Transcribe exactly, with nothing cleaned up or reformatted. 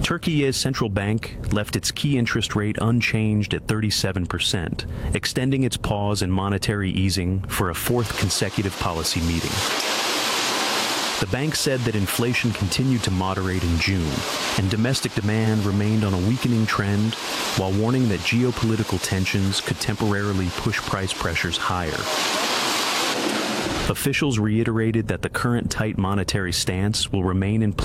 Turkey's central bank left its key interest rate unchanged at thirty-seven percent, extending its pause in monetary easing for a fourth consecutive policy meeting. The bank said that inflation continued to moderate in June, and domestic demand remained on a weakening trend, while warning that geopolitical tensions could temporarily push price pressures higher. Officials reiterated that the current tight monetary stance will remain in place